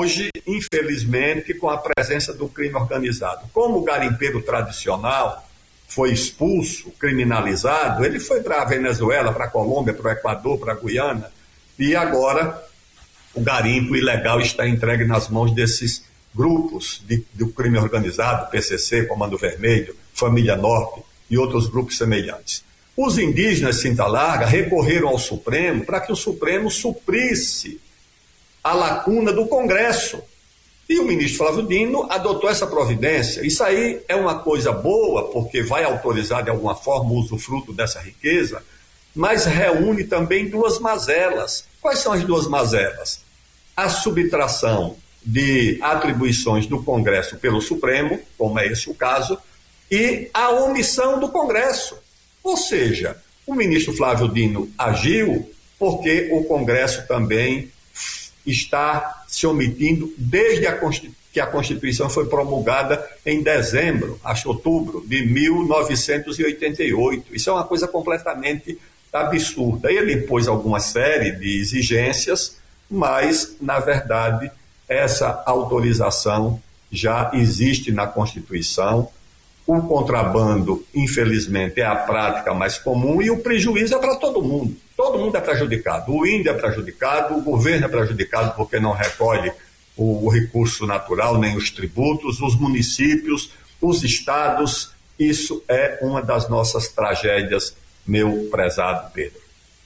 hoje, infelizmente, com a presença do crime organizado. Como o garimpeiro tradicional foi expulso, criminalizado, ele foi para a Venezuela, para a Colômbia, para o Equador, para a Guiana, e agora o garimpo ilegal está entregue nas mãos desses grupos do crime organizado, PCC, Comando Vermelho, Família Norte e outros grupos semelhantes. Os indígenas de Cinta Larga recorreram ao Supremo para que o Supremo suprisse a lacuna do Congresso. E o ministro Flávio Dino adotou essa providência. Isso aí é uma coisa boa, porque vai autorizar de alguma forma o usufruto dessa riqueza, mas reúne também duas mazelas. Quais são as duas mazelas? A subtração de atribuições do Congresso pelo Supremo, como é esse o caso, e a omissão do Congresso. Ou seja, o ministro Flávio Dino agiu porque o Congresso também está se omitindo desde que a Constituição foi promulgada em dezembro, acho outubro, de 1988. Isso é uma coisa completamente absurda. Ele impôs alguma série de exigências, mas, na verdade, essa autorização já existe na Constituição. O contrabando, infelizmente, é a prática mais comum e o prejuízo é para todo mundo. Todo mundo é prejudicado. O índio é prejudicado, o governo é prejudicado porque não recolhe o recurso natural, nem os tributos, os municípios, os estados. Isso é uma das nossas tragédias, meu prezado Pedro.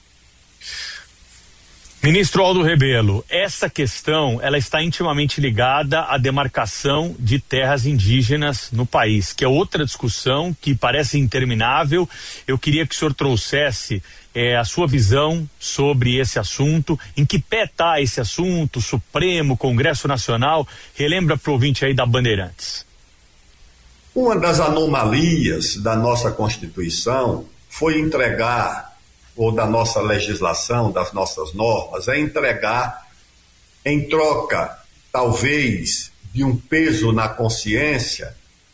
Ministro Aldo Rebelo, essa questão ela está intimamente ligada à demarcação de terras indígenas no país, que é outra discussão que parece interminável. Eu queria que o senhor trouxesse a sua visão sobre esse assunto, em que pé está esse assunto, Supremo, Congresso Nacional. Relembra para o ouvinte aí da Bandeirantes. Uma das anomalias da nossa Constituição foi entregar, ou da nossa legislação, das nossas normas, é entregar, em troca, talvez, de um peso na consciência,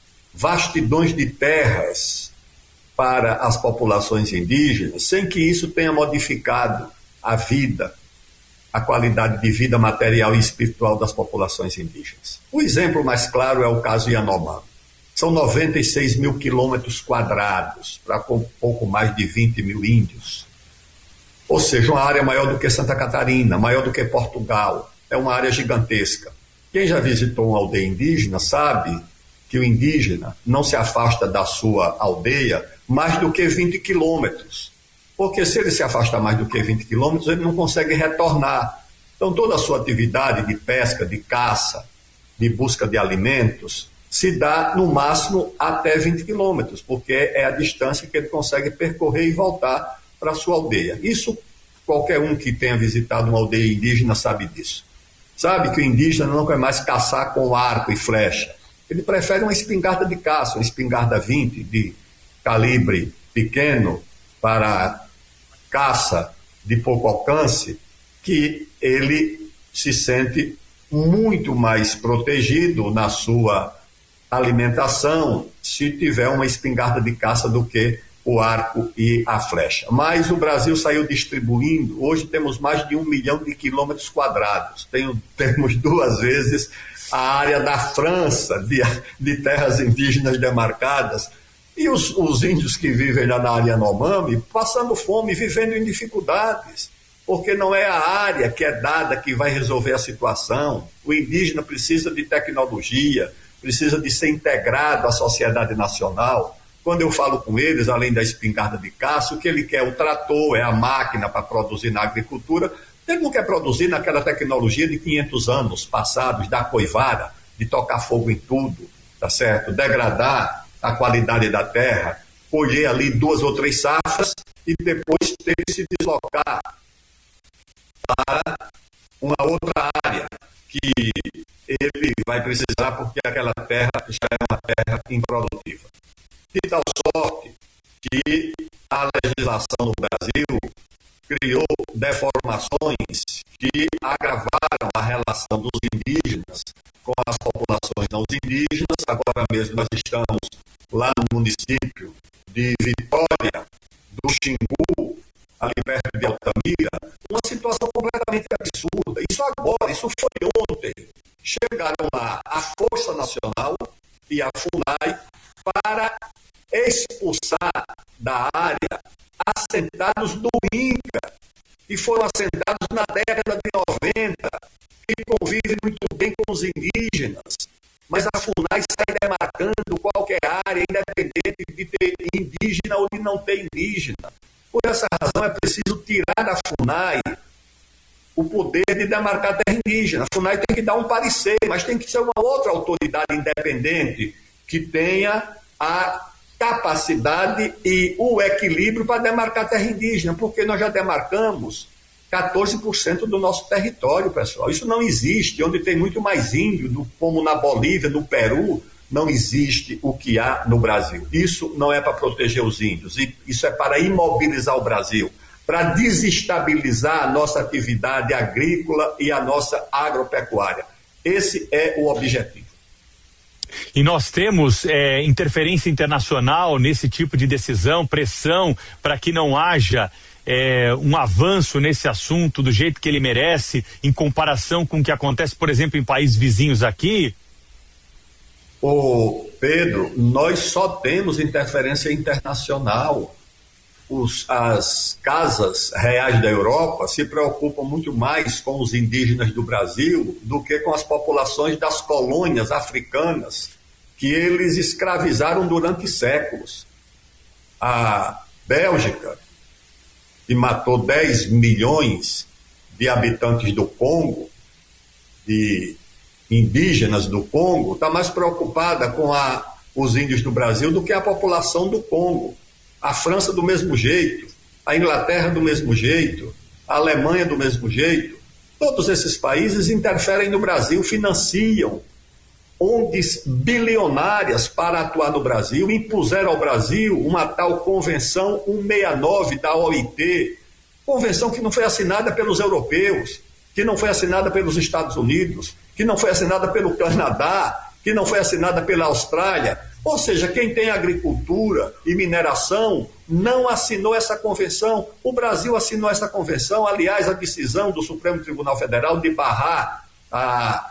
vastidões de terras para as populações indígenas, sem que isso tenha modificado a vida, a qualidade de vida material e espiritual das populações indígenas. O exemplo mais claro é o caso Yanomami. São 96 mil quilômetros quadrados, para pouco mais de 20 mil índios. Ou seja, uma área maior do que Santa Catarina, maior do que Portugal. É uma área gigantesca. Quem já visitou uma aldeia indígena sabe que o indígena não se afasta da sua aldeia mais do que 20 quilômetros. Porque se ele se afastar mais do que 20 quilômetros, ele não consegue retornar. Então, toda a sua atividade de pesca, de caça, de busca de alimentos, se dá no máximo até 20 quilômetros, porque é a distância que ele consegue percorrer e voltar para a sua aldeia. Isso, qualquer um que tenha visitado uma aldeia indígena sabe disso. Sabe que o indígena não quer mais caçar com arco e flecha. Ele prefere uma espingarda de caça, uma espingarda 20 de calibre pequeno para caça de pouco alcance, que ele se sente muito mais protegido na sua alimentação se tiver uma espingarda de caça do que o arco e a flecha. Mas o Brasil saiu distribuindo, hoje temos mais de 1 milhão de quilômetros quadrados, temos 2 vezes a área da França de terras indígenas demarcadas, e os índios que vivem lá na área Yanomami passando fome, vivendo em dificuldades, porque não é a área que é dada que vai resolver a situação. O indígena precisa de tecnologia, precisa de ser integrado à sociedade nacional. Quando eu falo com eles, além da espingarda de caça, o que ele quer é o trator, é a máquina para produzir na agricultura. Ele não quer produzir naquela tecnologia de 500 anos passados, da coivara, de tocar fogo em tudo, tá certo? Degradar a qualidade da terra, colher ali 2 ou 3 safras e depois ter que se deslocar para uma outra área que ele vai precisar, porque aquela terra já é uma terra improdutiva. De tal sorte que a legislação no Brasil criou deformações que agravaram a relação dos indígenas com as populações não indígenas. Agora mesmo nós estamos lá no município de Vitória do Xingu, ali perto de Altamira, uma situação completamente absurda. Isso agora, isso foi ontem. chegaram lá a Força Nacional e a FUNAI para expulsar da área assentados do INCRA, que foram assentados na década de 90, que convivem muito bem com os indígenas. Mas a FUNAI sai demarcando qualquer área, independente de ter indígena ou de não ter indígena. Por essa razão, é preciso tirar da FUNAI o poder de demarcar terra indígena. A FUNAI tem que dar um parecer, mas tem que ser uma outra autoridade independente que tenha a capacidade e o equilíbrio para demarcar terra indígena, porque nós já demarcamos 14% do nosso território, pessoal. Isso não existe. Onde tem muito mais índio, como na Bolívia, no Peru, não existe o que há no Brasil. Isso não é para proteger os índios, isso é para imobilizar o Brasil, para desestabilizar a nossa atividade agrícola e a nossa agropecuária. Esse é o objetivo. E nós temos interferência internacional nesse tipo de decisão, pressão para que não haja um avanço nesse assunto do jeito que ele merece, em comparação com o que acontece, por exemplo, em países vizinhos aqui? Ô Pedro, nós só temos interferência internacional. As casas reais da Europa se preocupam muito mais com os indígenas do Brasil do que com as populações das colônias africanas que eles escravizaram durante séculos. A Bélgica, que matou 10 milhões de habitantes do Congo, de indígenas do Congo, está mais preocupada com os índios do Brasil do que a população do Congo. A França do mesmo jeito, a Inglaterra do mesmo jeito, a Alemanha do mesmo jeito. Todos esses países interferem no Brasil, financiam ONGs bilionárias para atuar no Brasil, impuseram ao Brasil uma tal Convenção 169 da OIT, convenção que não foi assinada pelos europeus, que não foi assinada pelos Estados Unidos, que não foi assinada pelo Canadá, que não foi assinada pela Austrália. Ou seja, quem tem agricultura e mineração não assinou essa convenção. O Brasil assinou essa convenção. Aliás, a decisão do Supremo Tribunal Federal de barrar a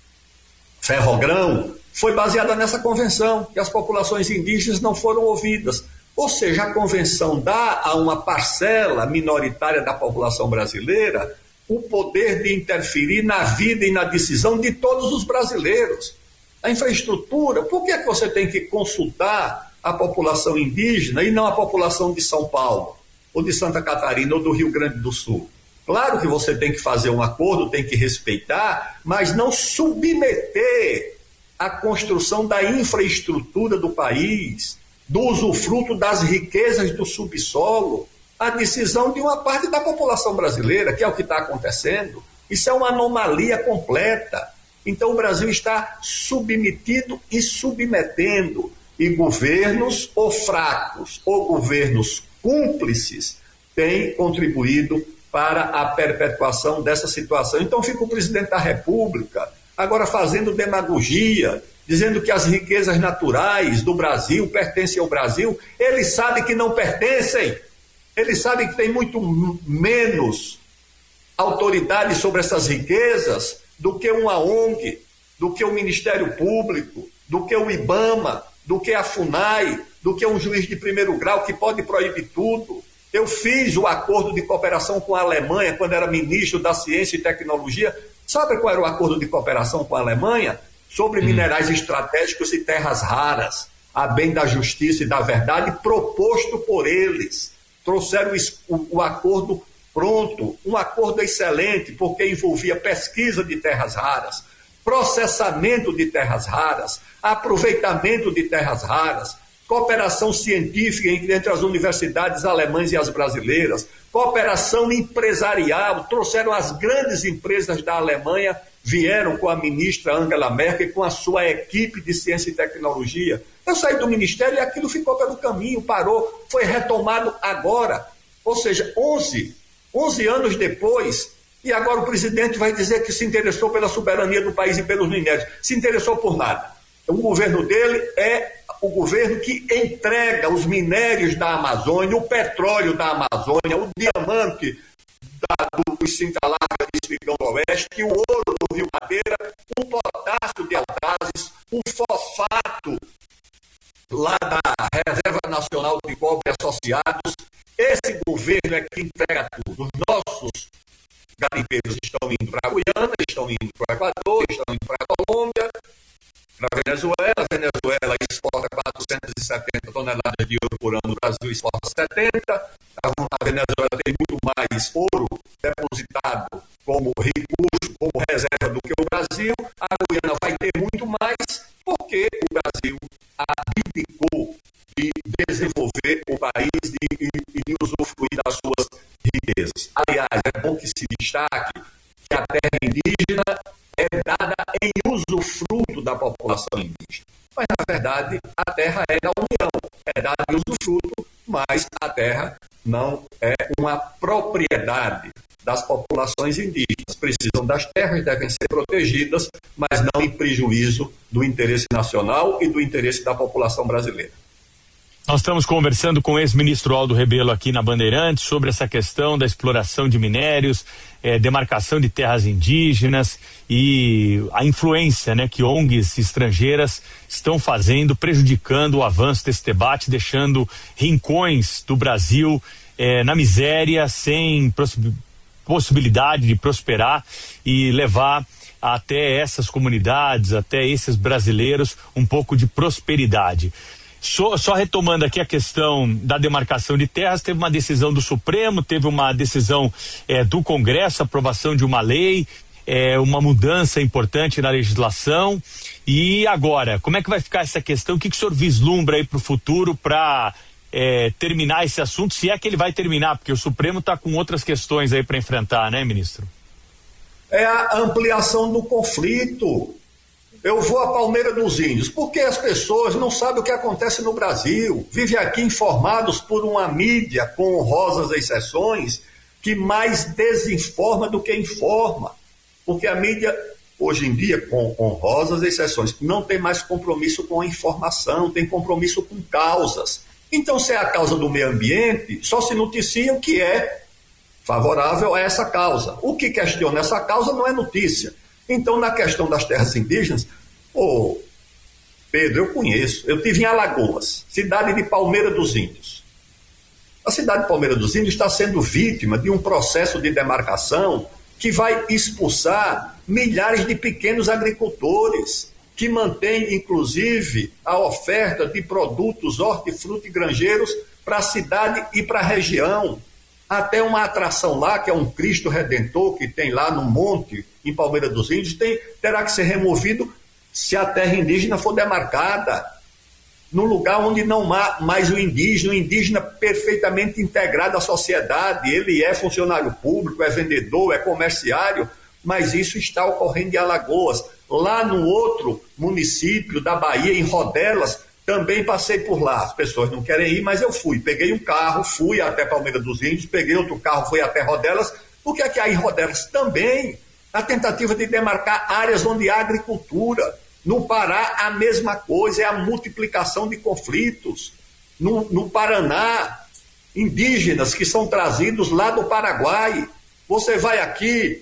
Ferrogrão foi baseada nessa convenção, que as populações indígenas não foram ouvidas. Ou seja, a convenção dá a uma parcela minoritária da população brasileira o poder de interferir na vida e na decisão de todos os brasileiros. A infraestrutura, por que você tem que consultar a população indígena e não a população de São Paulo, ou de Santa Catarina, ou do Rio Grande do Sul? Claro que você tem que fazer um acordo, tem que respeitar, mas não submeter a construção da infraestrutura do país, do usufruto das riquezas do subsolo, à decisão de uma parte da população brasileira, que é o que está acontecendo. Isso é uma anomalia completa. Então o Brasil está submetido e submetendo, e governos ou fracos ou governos cúmplices têm contribuído para a perpetuação dessa situação. Então fica o presidente da República agora fazendo demagogia, dizendo que as riquezas naturais do Brasil pertencem ao Brasil. Ele sabe que não pertencem, ele sabe que tem muito menos autoridade sobre essas riquezas do que uma ONG, do que o Ministério Público, do que o IBAMA, do que a FUNAI, do que um juiz de primeiro grau que pode proibir tudo. Eu fiz o acordo de cooperação com a Alemanha quando era ministro da Ciência e Tecnologia. Sabe qual era o acordo de cooperação com a Alemanha? Sobre minerais estratégicos e terras raras, a bem da justiça e da verdade, proposto por eles. Trouxeram o acordo pronto, um acordo excelente, porque envolvia pesquisa de terras raras, processamento de terras raras, aproveitamento de terras raras, cooperação científica entre as universidades alemãs e as brasileiras, cooperação empresarial. Trouxeram as grandes empresas da Alemanha, vieram com a ministra Angela Merkel e com a sua equipe de ciência e tecnologia. Eu saí do ministério e aquilo ficou pelo caminho, parou, foi retomado agora. Ou seja, 11 anos depois, e agora o presidente vai dizer que se interessou pela soberania do país e pelos minérios. Se interessou por nada. O governo dele é o governo que entrega os minérios da Amazônia, o petróleo da Amazônia, o diamante do Cinta Larga de Espigão do Oeste, o ouro do Rio Madeira, um governo é que entrega tudo. Os nossos garimpeiros estão indo para a Guiana, estão indo para o Equador, estão indo para a Colômbia, para a Venezuela. A Venezuela exporta 470 toneladas de ouro por ano, o Brasil exporta 70. A Venezuela tem muito mais ouro depositado como recurso, como reserva do que o Brasil. A Guiana vai ter muito mais porque o Brasil abdicou de desenvolver o país e de usufruir das suas riquezas. Aliás, é bom que se destaque que a terra indígena é dada em usufruto da população indígena. Mas, na verdade, a terra é da União, é dada em usufruto, mas a terra não é uma propriedade das populações indígenas. Precisam das terras, devem ser protegidas, mas não em prejuízo do interesse nacional e do interesse da população brasileira. Nós estamos conversando com o ex-ministro Aldo Rebelo aqui na Bandeirantes sobre essa questão da exploração de minérios, demarcação de terras indígenas e a influência, né, que ONGs estrangeiras estão fazendo, prejudicando o avanço desse debate, deixando rincões do Brasil na miséria, sem possibilidade de prosperar e levar até essas comunidades, até esses brasileiros, um pouco de prosperidade. Só retomando aqui a questão da demarcação de terras, teve uma decisão do Supremo, teve uma decisão do Congresso, aprovação de uma lei, uma mudança importante na legislação. E agora, como é que vai ficar essa questão? O que o senhor vislumbra aí para o futuro para terminar esse assunto, se é que ele vai terminar, porque o Supremo está com outras questões aí para enfrentar, né, ministro? É a ampliação do conflito. Eu vou à Palmeira dos Índios, porque as pessoas não sabem o que acontece no Brasil, vivem aqui informados por uma mídia, com honrosas exceções, que mais desinforma do que informa, porque a mídia, hoje em dia, com honrosas exceções, não tem mais compromisso com a informação, tem compromisso com causas. Então, se é a causa do meio ambiente, só se noticia o que é favorável a essa causa. O que questiona essa causa não é notícia. Então, na questão das terras indígenas, Pedro, eu conheço. Eu tive em Alagoas, cidade de Palmeira dos Índios. A cidade de Palmeira dos Índios está sendo vítima de um processo de demarcação que vai expulsar milhares de pequenos agricultores, que mantém, inclusive, a oferta de produtos hortifrutigranjeiros para a cidade e para a região. Até uma atração lá, que é um Cristo Redentor, que tem lá no monte, em Palmeira dos Índios, terá que ser removido se a terra indígena for demarcada, num lugar onde não há mais o indígena perfeitamente integrado à sociedade. Ele é funcionário público, é vendedor, é comerciário, mas isso está ocorrendo em Alagoas. Lá no outro município da Bahia, em Rodelas, também passei por lá. As pessoas não querem ir, mas eu fui. Peguei um carro, fui até Palmeira dos Índios, peguei outro carro, fui até Rodelas, porque aqui em Rodelas também a tentativa de demarcar áreas onde há agricultura. No Pará, a mesma coisa, é a multiplicação de conflitos. No Paraná, indígenas que são trazidos lá do Paraguai. Você vai aqui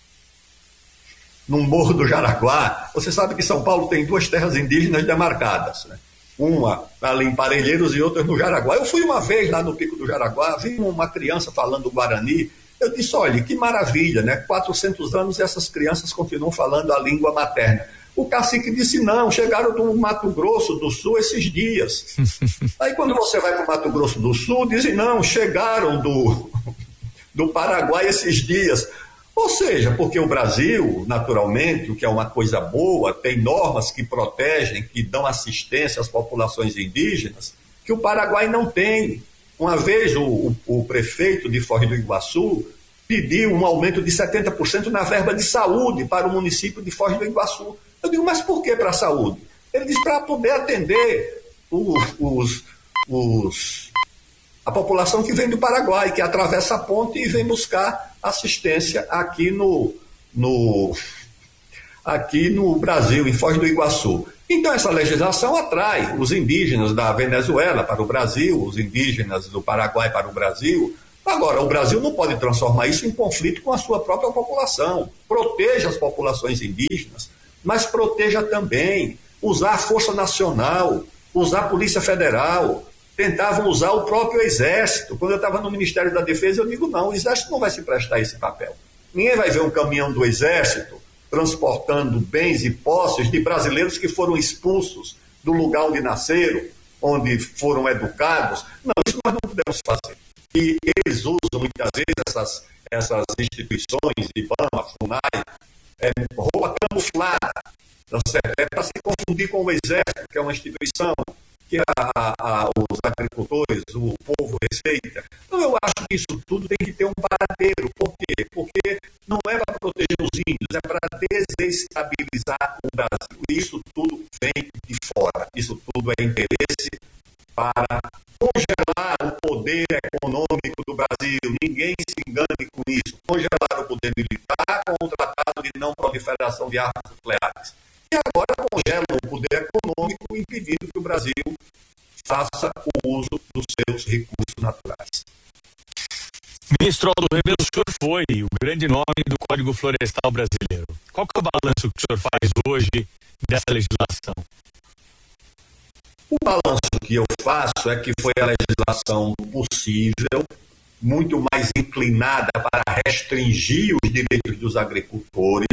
no Morro do Jaraguá, você sabe que São Paulo tem 2 terras indígenas demarcadas, né? Uma ali em Parelheiros e outra no Jaraguá. Eu fui uma vez lá no Pico do Jaraguá, vi uma criança falando Guarani. Eu disse, olha, que maravilha, né? 400 anos e essas crianças continuam falando a língua materna. O cacique disse, não, chegaram do Mato Grosso do Sul esses dias. Aí quando você vai para o Mato Grosso do Sul, dizem, não, chegaram do Paraguai esses dias. Ou seja, porque o Brasil, naturalmente, o que é uma coisa boa, tem normas que protegem, que dão assistência às populações indígenas, que o Paraguai não tem. Uma vez o prefeito de Foz do Iguaçu pediu um aumento de 70% na verba de saúde para o município de Foz do Iguaçu. Eu digo, mas por que para a saúde? Ele diz, para poder atender a população que vem do Paraguai, que atravessa a ponte e vem buscar assistência aqui no Brasil, em Foz do Iguaçu. Então essa legislação atrai os indígenas da Venezuela para o Brasil, os indígenas do Paraguai para o Brasil. Agora, o Brasil não pode transformar isso em conflito com a sua própria população. Proteja as populações indígenas, mas proteja também usar a Força Nacional, usar a Polícia Federal, tentavam usar o próprio Exército. Quando eu estava no Ministério da Defesa, eu digo, não, o Exército não vai se prestar a esse papel. Ninguém vai ver um caminhão do Exército transportando bens e posses de brasileiros que foram expulsos do lugar onde nasceram, onde foram educados. Não, isso nós não podemos fazer. E eles usam muitas vezes essas instituições, IBAMA, FUNAI, roupa camuflada, tá certo? É para se confundir com o Exército, que é uma instituição que os agricultores, o povo respeita. Então eu acho que isso tudo tem que ter um paradeiro. Por quê? Porque não é para proteger os índios, é para desestabilizar o Brasil. E isso tudo vem de fora. Isso tudo é interesse para congelar o poder econômico do Brasil. Ninguém se engane com isso. Congelar o poder militar com o Tratado de Não Proliferação de Armas Nucleares. E agora congelam o poder econômico, impedindo que o Brasil faça o uso dos seus recursos naturais. Ministro Aldo Rebelo, o senhor foi o grande nome do Código Florestal brasileiro. Qual que é o balanço que o senhor faz hoje dessa legislação? O balanço que eu faço é que foi a legislação possível, muito mais inclinada para restringir os direitos dos agricultores,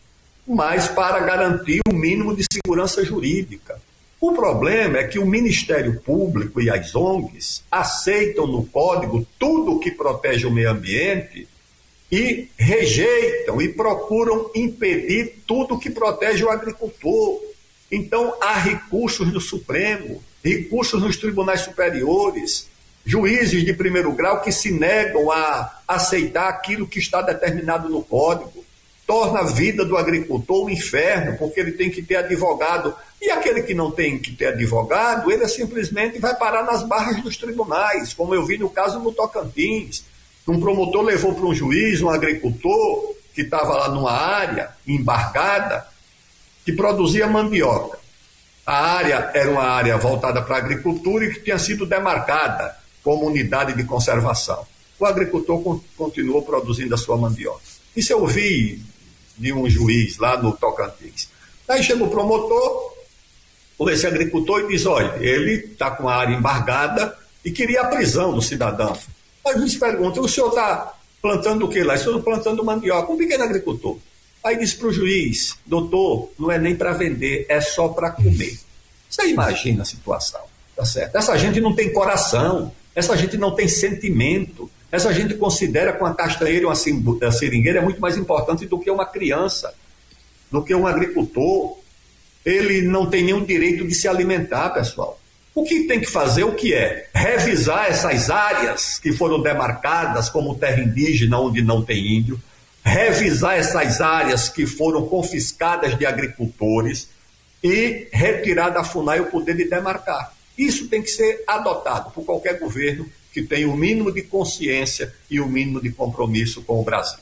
mas para garantir o mínimo de segurança jurídica. O problema é que o Ministério Público e as ONGs aceitam no Código tudo o que protege o meio ambiente e rejeitam e procuram impedir tudo o que protege o agricultor. Então, há recursos no Supremo, recursos nos tribunais superiores, juízes de primeiro grau que se negam a aceitar aquilo que está determinado no Código. Torna a vida do agricultor um inferno, porque ele tem que ter advogado. E aquele que não tem que ter advogado, ele simplesmente vai parar nas barras dos tribunais, como eu vi no caso no Tocantins. Um promotor levou para um juiz um agricultor que estava lá numa área embargada, que produzia mandioca. A área era uma área voltada para a agricultura e que tinha sido demarcada como unidade de conservação. O agricultor continuou produzindo a sua mandioca. Isso eu vi de um juiz lá no Tocantins. Aí chega o promotor, esse agricultor, e diz, olha, ele está com a área embargada e queria a prisão do cidadão. Aí o juiz pergunta, o senhor está plantando o que lá? Eu estou plantando mandioca, um pequeno agricultor. Aí diz para o juiz, doutor, não é nem para vender, é só para comer. Você imagina a situação, tá certo? Essa gente não tem coração, essa gente não tem sentimento, essa gente considera que uma castanheira e uma seringueira é muito mais importante do que uma criança, do que um agricultor. Ele não tem nenhum direito de se alimentar, pessoal. O que tem que fazer, o que é? Revisar essas áreas que foram demarcadas como terra indígena, onde não tem índio, revisar essas áreas que foram confiscadas de agricultores e retirar da FUNAI o poder de demarcar. Isso tem que ser adotado por qualquer governo que tenha o mínimo de consciência e o mínimo de compromisso com o Brasil.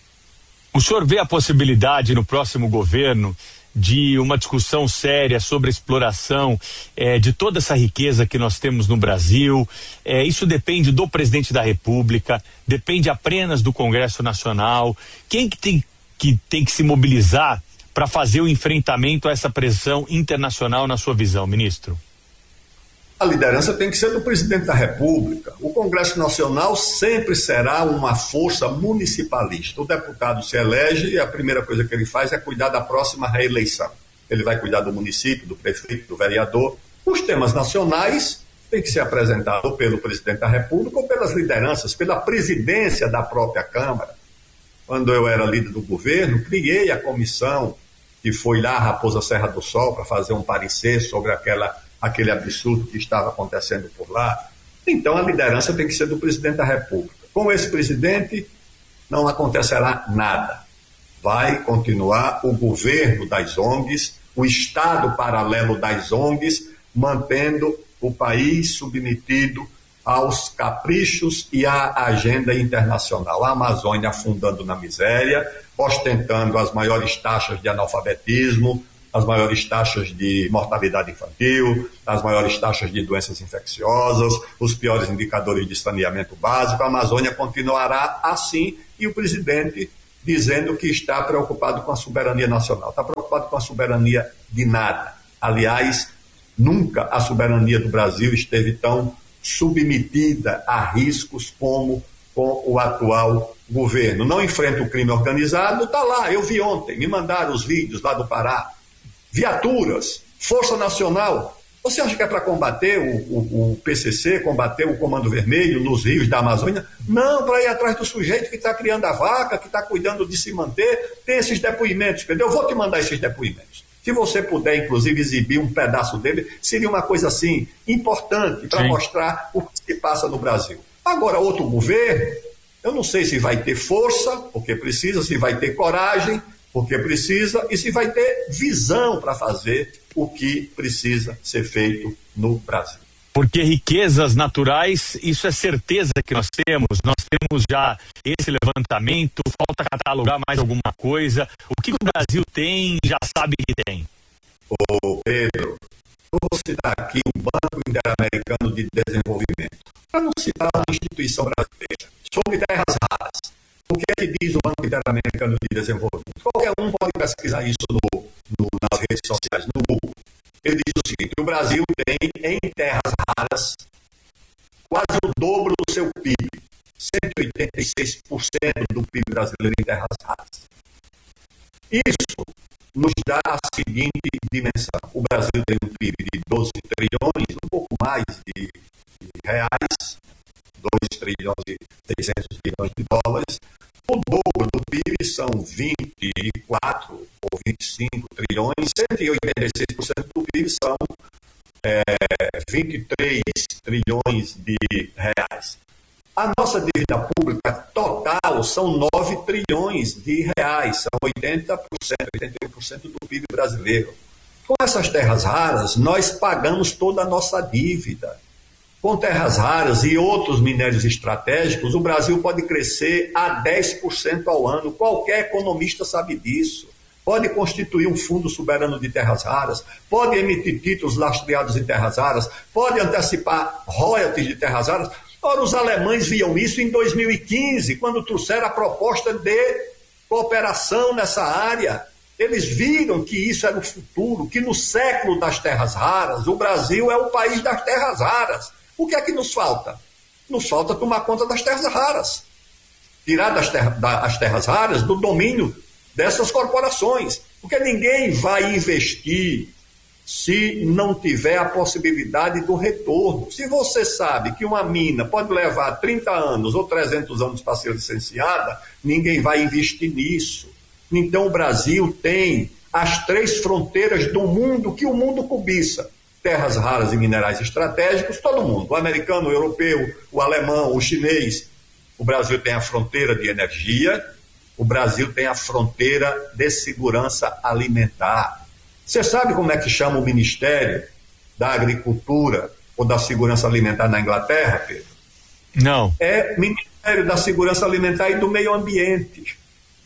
O senhor vê a possibilidade no próximo governo de uma discussão séria sobre a exploração de toda essa riqueza que nós temos no Brasil? Isso depende do presidente da República, depende apenas do Congresso Nacional. Quem que tem que se mobilizar para fazer o enfrentamento a essa pressão internacional na sua visão, ministro? A liderança tem que ser do presidente da República. O Congresso Nacional sempre será uma força municipalista. O deputado se elege e a primeira coisa que ele faz é cuidar da próxima reeleição. Ele vai cuidar do município, do prefeito, do vereador. Os temas nacionais têm que ser apresentados pelo presidente da República ou pelas lideranças, pela presidência da própria Câmara. Quando eu era líder do governo, criei a comissão que foi lá a Raposa Serra do Sol para fazer um parecer sobre aquele absurdo que estava acontecendo por lá. Então a liderança tem que ser do presidente da República. Com esse presidente não acontecerá nada. Vai continuar o governo das ONGs, o Estado paralelo das ONGs, mantendo o país submetido aos caprichos e à agenda internacional. A Amazônia afundando na miséria, ostentando as maiores taxas de analfabetismo, as maiores taxas de mortalidade infantil, as maiores taxas de doenças infecciosas, os piores indicadores de saneamento básico. A Amazônia continuará assim, e o presidente dizendo que está preocupado com a soberania nacional. Está preocupado com a soberania de nada. Aliás, nunca a soberania do Brasil esteve tão submetida a riscos como com o atual governo. Não enfrenta o crime organizado, está lá, eu vi ontem, me mandaram os vídeos lá do Pará. Viaturas, Força Nacional. Você acha que é para combater o PCC, combater o Comando Vermelho nos rios da Amazônia? Não, para ir atrás do sujeito que está criando a vaca, que está cuidando de se manter. Tem esses depoimentos, Pedro. Eu vou te mandar esses depoimentos. Se você puder, inclusive, exibir um pedaço dele, seria uma coisa assim importante para mostrar o que se passa no Brasil. Agora, outro governo, eu não sei se vai ter força, porque precisa, se vai ter coragem, porque precisa, e se vai ter visão para fazer o que precisa ser feito no Brasil. Porque riquezas naturais, isso é certeza que nós temos. Nós temos já esse levantamento, falta catalogar mais alguma coisa. O que o Brasil tem, já sabe que tem. Ô Pedro, eu vou citar aqui o Banco Interamericano de Desenvolvimento, para não citar uma instituição brasileira, sobre terras raras. O que é que diz o Banco Interamericano de Desenvolvimento? Qualquer um pode pesquisar isso nas redes sociais, no Google. Ele diz o seguinte: o Brasil tem em terras raras quase o dobro do seu PIB, 186% do PIB brasileiro em terras raras. Isso nos dá a seguinte dimensão: o Brasil tem um PIB de 12 trilhões, um pouco mais de reais, 2 trilhões e 600 bilhões de dólares. O dobro do PIB são 24 ou 25 trilhões, 186% do PIB são 23 trilhões de reais. A nossa dívida pública total são 9 trilhões de reais, são 80%, 81% do PIB brasileiro. Com essas terras raras, nós pagamos toda a nossa dívida. Com terras raras e outros minérios estratégicos, o Brasil pode crescer a 10% ao ano. Qualquer economista sabe disso. Pode constituir um fundo soberano de terras raras, pode emitir títulos lastreados em terras raras, pode antecipar royalties de terras raras. Ora, os alemães viam isso em 2015, quando trouxeram a proposta de cooperação nessa área. Eles viram que isso era o futuro, que no século das terras raras, o Brasil é o país das terras raras. O que é que nos falta? Nos falta tomar conta das terras raras. Tirar as terras raras do domínio dessas corporações. Porque ninguém vai investir se não tiver a possibilidade do retorno. Se você sabe que uma mina pode levar 30 anos ou 300 anos para ser licenciada, ninguém vai investir nisso. Então o Brasil tem as 3 fronteiras do mundo que o mundo cobiça. Terras raras e minerais estratégicos, todo mundo, o americano, o europeu, o alemão, o chinês. O Brasil tem a fronteira de energia, o Brasil tem a fronteira de segurança alimentar. Você sabe como é que chama o Ministério da Agricultura ou da Segurança Alimentar na Inglaterra, Pedro? Não. É Ministério da Segurança Alimentar e do Meio Ambiente.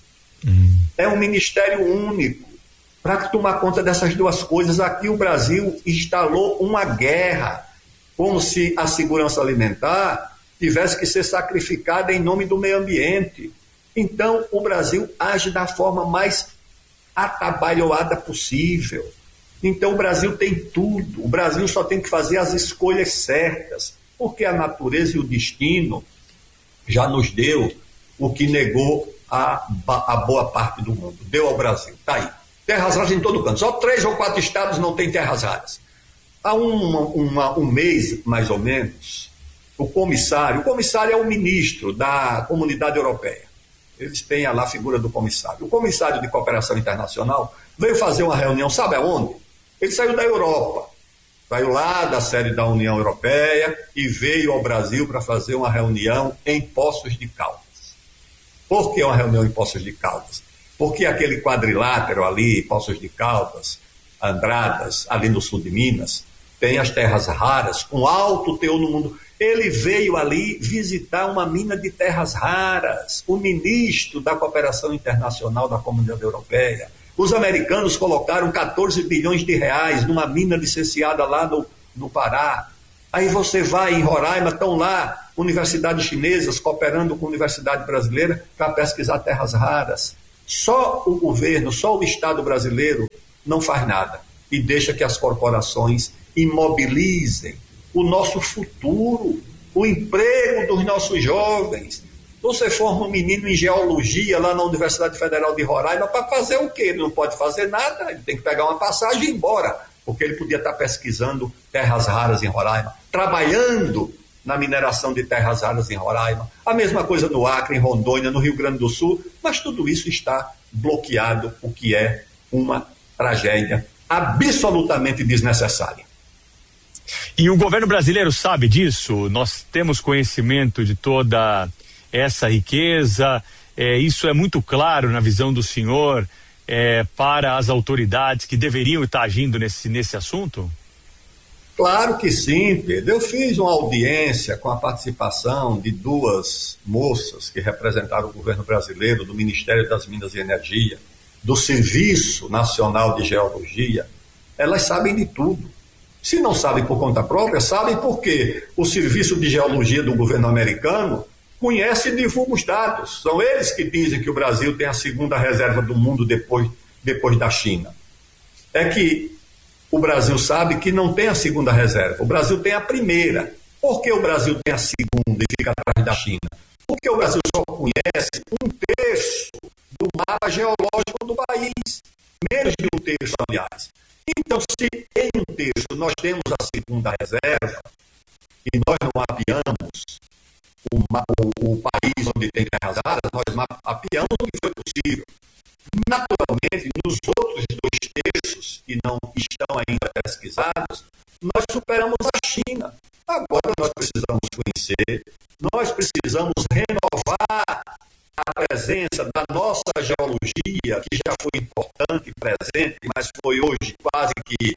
É um ministério único. Para tomar conta dessas duas coisas, aqui o Brasil instalou uma guerra, como se a segurança alimentar tivesse que ser sacrificada em nome do meio ambiente. Então, o Brasil age da forma mais atabalhoada possível. Então, o Brasil tem tudo. O Brasil só tem que fazer as escolhas certas, porque a natureza e o destino já nos deu o que negou a boa parte do mundo. Deu ao Brasil. Está aí. Terras raras em todo canto. Só 3 ou 4 estados não têm terras raras. Há um mês, mais ou menos, o comissário é o ministro da Comunidade Europeia. Eles têm lá a figura do comissário. O comissário de Cooperação Internacional veio fazer uma reunião, sabe aonde? Ele saiu da Europa. Saiu lá da sede da União Europeia e veio ao Brasil para fazer uma reunião em Poços de Caldas. Por que uma reunião em Poços de Caldas? Porque aquele quadrilátero ali, Poços de Caldas, Andradas, ali no sul de Minas, tem as terras raras com alto teor no mundo. Ele veio ali visitar uma mina de terras raras, o ministro da Cooperação Internacional da Comunidade Europeia. Os americanos colocaram 14 bilhões de reais numa mina licenciada lá no Pará. Aí você vai em Roraima, estão lá universidades chinesas cooperando com a Universidade Brasileira para pesquisar terras raras. Só o governo, só o Estado brasileiro não faz nada e deixa que as corporações imobilizem o nosso futuro, o emprego dos nossos jovens. Você forma um menino em geologia lá na Universidade Federal de Roraima para fazer o quê? Ele não pode fazer nada, ele tem que pegar uma passagem e ir embora, porque ele podia estar pesquisando terras raras em Roraima, trabalhando na mineração de terras raras em Roraima, a mesma coisa no Acre, em Rondônia, no Rio Grande do Sul, mas tudo isso está bloqueado, o que é uma tragédia absolutamente desnecessária. E o governo brasileiro sabe disso? Nós temos conhecimento de toda essa riqueza, isso é muito claro na visão do senhor para as autoridades que deveriam estar agindo nesse assunto? Claro que sim, Pedro. Eu fiz uma audiência com a participação de duas moças que representaram o governo brasileiro, do Ministério das Minas e Energia, do Serviço Nacional de Geologia. Elas sabem de tudo. Se não sabem por conta própria, sabem porque o Serviço de Geologia do governo americano conhece e divulga os dados. São eles que dizem que o Brasil tem a segunda reserva do mundo depois da China. É que o Brasil sabe que não tem a segunda reserva. O Brasil tem a primeira. Por que o Brasil tem a segunda e fica atrás da China? Porque o Brasil só conhece 1/3 do mapa geológico do país. Menos de 1/3, aliás. Então, se em 1/3 nós temos a segunda reserva e nós não mapeamos o país onde tem terras raras, nós mapeamos o que foi possível. Naturalmente, nos outros 2/3 que não estão ainda pesquisados, nós superamos a China. Agora nós precisamos conhecer, nós precisamos renovar a presença da nossa geologia, que já foi importante, presente, mas foi hoje quase que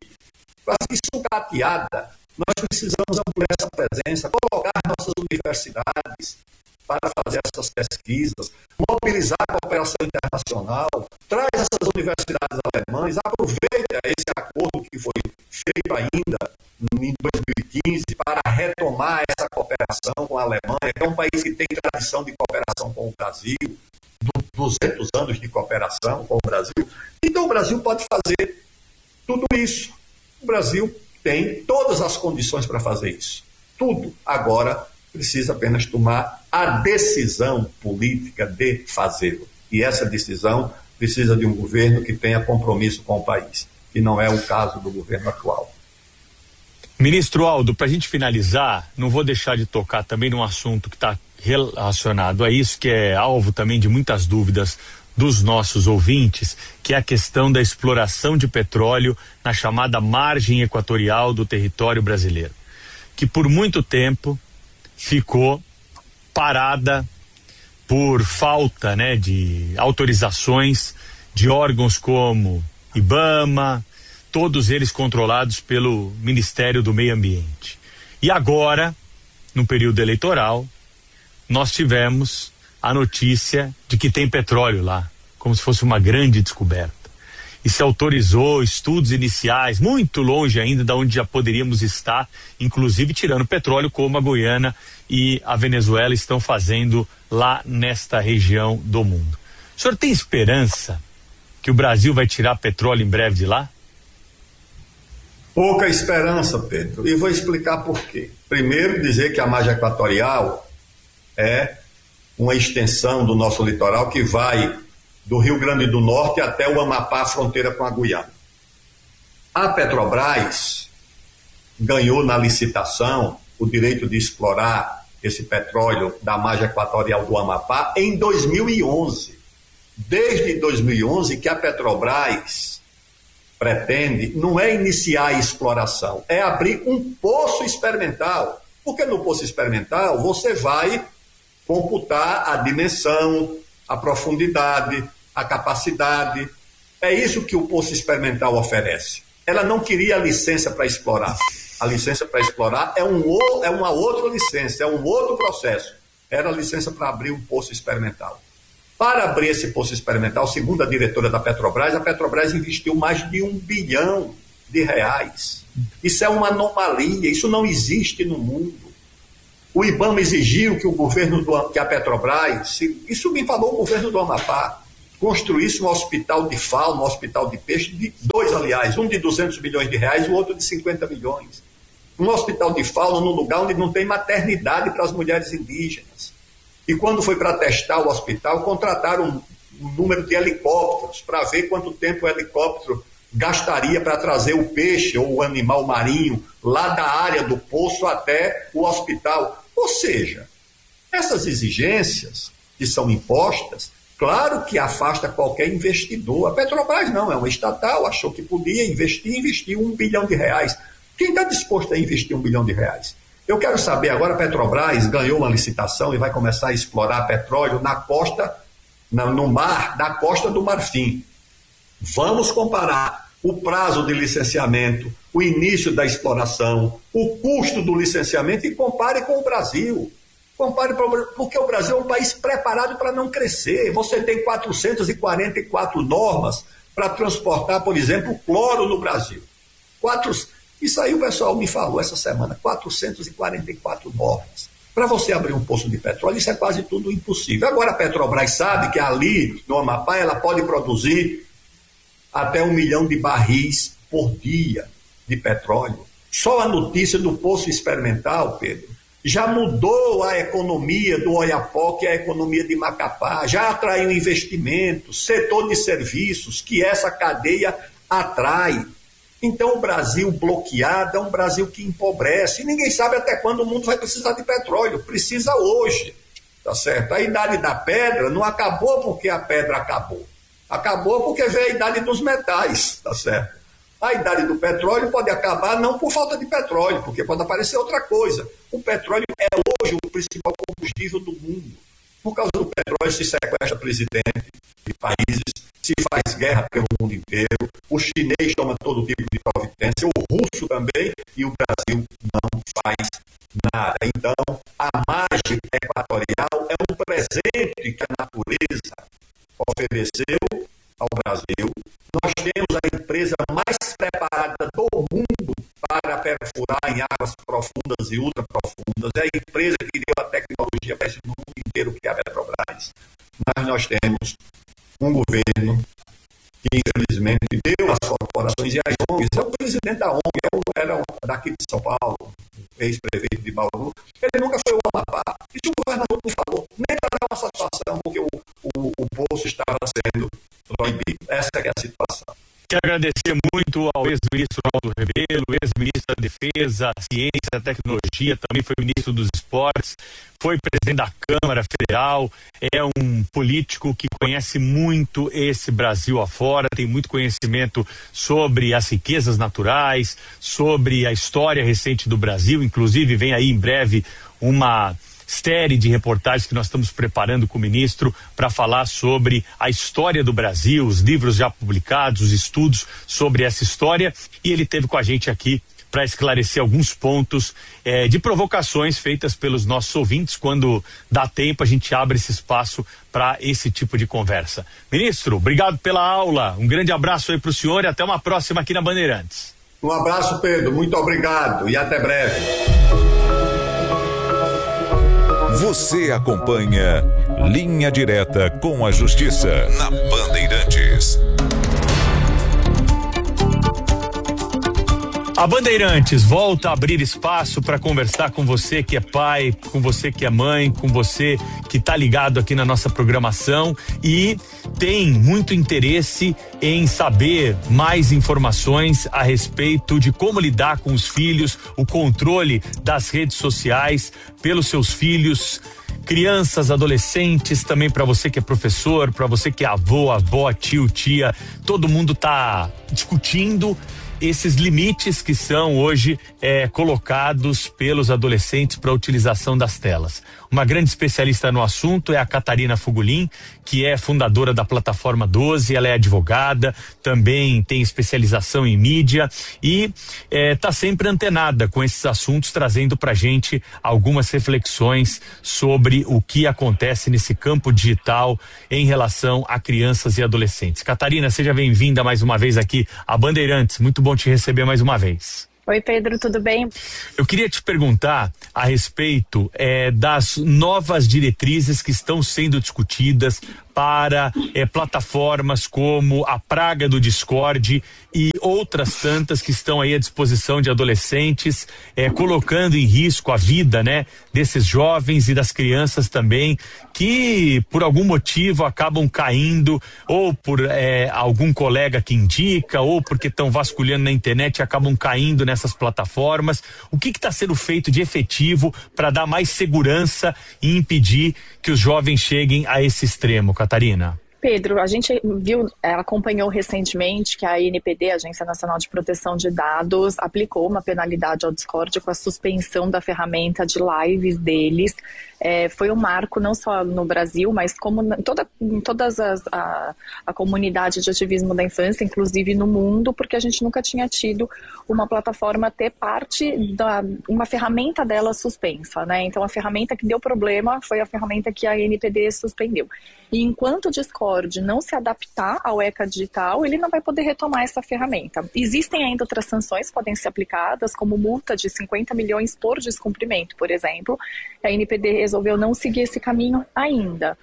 sucateada. Nós precisamos ampliar essa presença, colocar nossas universidades para fazer essas pesquisas, mobilizar a cooperação internacional, traz essas universidades alemãs, aproveita esse acordo que foi feito ainda em 2015 para retomar essa cooperação com a Alemanha, que é um país que tem tradição de cooperação com o Brasil, 200 anos de cooperação com o Brasil. Então o Brasil pode fazer tudo isso. O Brasil tem todas as condições para fazer isso. Tudo. Agora precisa apenas tomar a decisão política de fazê-lo. E essa decisão precisa de um governo que tenha compromisso com o país, que não é o caso do governo atual. Ministro Aldo, para a gente finalizar, não vou deixar de tocar também num assunto que está relacionado a isso, que é alvo também de muitas dúvidas dos nossos ouvintes, que é a questão da exploração de petróleo na chamada margem equatorial do território brasileiro, que por muito tempo ficou parada por falta, de autorizações de órgãos como IBAMA, todos eles controlados pelo Ministério do Meio Ambiente. E agora, no período eleitoral, nós tivemos a notícia de que tem petróleo lá, como se fosse uma grande descoberta. E se autorizou estudos iniciais, muito longe ainda de onde já poderíamos estar, inclusive tirando petróleo, como a Guiana e a Venezuela estão fazendo lá nesta região do mundo. O senhor tem esperança que o Brasil vai tirar petróleo em breve de lá? Pouca esperança, Pedro, e vou explicar por quê. Primeiro, dizer que a margem equatorial é uma extensão do nosso litoral que vai do Rio Grande do Norte até o Amapá, fronteira com a Guiana. A Petrobras ganhou na licitação o direito de explorar esse petróleo da margem equatorial do Amapá em 2011. Desde 2011 que a Petrobras pretende, não é iniciar a exploração, é abrir um poço experimental. Porque no poço experimental você vai computar a dimensão, a profundidade, a capacidade. É isso que o poço experimental oferece. Ela não queria a licença para explorar. A licença para explorar é uma outra licença, é um outro processo. Era a licença para abrir um poço experimental. Para abrir esse poço experimental, segundo a diretora da Petrobras, a Petrobras investiu mais de R$1 bilhão. Isso é uma anomalia, isso não existe no mundo. O IBAMA exigiu que a Petrobras, isso me falou o governo do Amapá, construísse um hospital de fauna, um hospital de peixe, dois, aliás, um de R$200 milhões e o outro de 50 milhões. um hospital de Fauna num lugar onde não tem maternidade para as mulheres indígenas. E quando foi para testar o hospital, contrataram um número de helicópteros para ver quanto tempo o helicóptero gastaria para trazer o peixe ou o animal marinho lá da área do poço até o hospital. Ou seja, essas exigências que são impostas, claro que afasta qualquer investidor. A Petrobras não, é uma estatal, achou que podia investir, investiu R$1 bilhão. Quem está disposto a investir R$1 bilhão? Eu quero saber agora, a Petrobras ganhou uma licitação e vai começar a explorar petróleo na costa, no mar, da Costa do Marfim. Vamos comparar o prazo de licenciamento, o início da exploração, o custo do licenciamento e compare com o Brasil. Porque o Brasil é um país preparado para não crescer. Você tem 444 normas para transportar, por exemplo, cloro no Brasil. Isso aí o pessoal me falou essa semana, 444 normas. Para você abrir um poço de petróleo, isso é quase tudo impossível. Agora a Petrobras sabe que ali no Amapá ela pode produzir até 1 milhão de barris por dia de petróleo. Só a notícia do poço experimental, Pedro, já mudou a economia do Oiapoque, a economia de Macapá, já atraiu investimentos, setor de serviços, que essa cadeia atrai. Então o Brasil bloqueado é um Brasil que empobrece, e ninguém sabe até quando o mundo vai precisar de petróleo, precisa hoje, tá certo? A idade da pedra não acabou porque a pedra acabou. Acabou porque veio a idade dos metais, tá certo? A idade do petróleo pode acabar não por falta de petróleo, porque pode aparecer outra coisa. O petróleo é hoje o principal combustível do mundo. Por causa do petróleo se sequestra presidente de países, se faz guerra pelo mundo inteiro, o chinês toma todo tipo de providência, o russo também, e o Brasil não faz nada. Então, a margem equatorial é um presente que a natureza ofereceu ao Brasil. Nós temos a empresa mais preparada do mundo para perfurar em águas profundas e ultraprofundas. É a empresa que deu a tecnologia para esse mundo inteiro, que é a Petrobras. Mas nós temos um governo que, infelizmente, deu às corporações e às ONGs. É o presidente da ONG, era daqui de São Paulo, ex-prefeito de Bauru. Ele nunca foi ao Amapá. Isso o governador não falou, nem para dar uma satisfação, porque o poço estava sendo proibido. Essa é a situação. Quero agradecer muito ao ex-ministro Aldo Rebelo, ex-ministro da Defesa, Ciência, Tecnologia, também foi ministro dos Esportes, foi presidente da Câmara Federal, é um político que conhece muito esse Brasil afora, tem muito conhecimento sobre as riquezas naturais, sobre a história recente do Brasil, inclusive vem aí em breve uma série de reportagens que nós estamos preparando com o ministro para falar sobre a história do Brasil, os livros já publicados, os estudos sobre essa história, e ele esteve com a gente aqui para esclarecer alguns pontos de provocações feitas pelos nossos ouvintes. Quando dá tempo, a gente abre esse espaço para esse tipo de conversa. Ministro, obrigado pela aula, um grande abraço aí para o senhor e até uma próxima aqui na Bandeirantes. Um abraço, Pedro, muito obrigado e até breve. Você acompanha Linha Direta com a Justiça na Bandeirantes. A Bandeirantes volta a abrir espaço para conversar com você que é pai, com você que é mãe, com você que está ligado aqui na nossa programação e tem muito interesse em saber mais informações a respeito de como lidar com os filhos, o controle das redes sociais pelos seus filhos, crianças, adolescentes, também para você que é professor, para você que é avô, avó, tio, tia, todo mundo está discutindo esses limites que são hoje colocados pelos adolescentes para a utilização das telas. Uma grande especialista no assunto é a Catarina Fugulin, que é fundadora da Plataforma 12, ela é advogada, também tem especialização em mídia e está sempre antenada com esses assuntos, trazendo para a gente algumas reflexões sobre o que acontece nesse campo digital em relação a crianças e adolescentes. Catarina, seja bem-vinda mais uma vez aqui à Bandeirantes, muito bom te receber mais uma vez. Oi, Pedro, tudo bem? Eu queria te perguntar a respeito das novas diretrizes que estão sendo discutidas para plataformas como a praga do Discord e outras tantas que estão aí à disposição de adolescentes, colocando em risco a vida, né, desses jovens e das crianças também, que por algum motivo acabam caindo, ou por algum colega que indica, ou porque estão vasculhando na internet e acabam caindo nessas plataformas. O que está sendo feito de efetivo para dar mais segurança e impedir que os jovens cheguem a esse extremo, Catarina? Pedro, a gente acompanhou recentemente que a ANPD, a Agência Nacional de Proteção de Dados, aplicou uma penalidade ao Discord com a suspensão da ferramenta de lives deles. Foi um marco não só no Brasil, mas como em todas a comunidade de ativismo da infância, inclusive no mundo, porque a gente nunca tinha tido uma plataforma ter uma ferramenta dela suspensa, né? Então a ferramenta que deu problema foi a ferramenta que a ANPD suspendeu. E enquanto o Discord não se adaptar ao ECA digital, ele não vai poder retomar essa ferramenta. Existem ainda outras sanções que podem ser aplicadas, como multa de 50 milhões por descumprimento, por exemplo. A ANPD resolveu não seguir esse caminho ainda.